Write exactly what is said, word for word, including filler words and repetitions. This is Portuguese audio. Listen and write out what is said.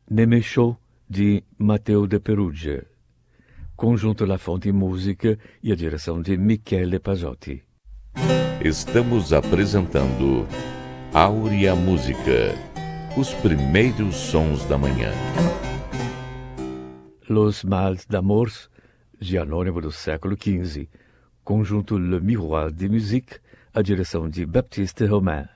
Nemesho, de Matteo de Perugia. Conjunto La Fonte Música e a direção de Michele Pasotti. Estamos apresentando Áurea Música, os primeiros sons da manhã. Los Mals d'Amors, de anônimo do século quinze. Conjunto Le Miroir de Musique, a direção de Baptiste Romain.